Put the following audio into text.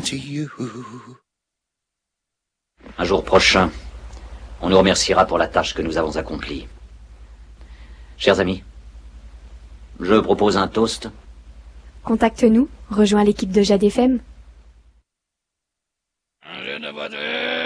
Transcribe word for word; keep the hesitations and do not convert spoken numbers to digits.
to you. Un jour prochain, on nous remerciera pour la tâche que nous avons accomplie. Chers amis, je propose un toast. Contacte-nous, rejoins l'équipe de Jade F M. Je ne vois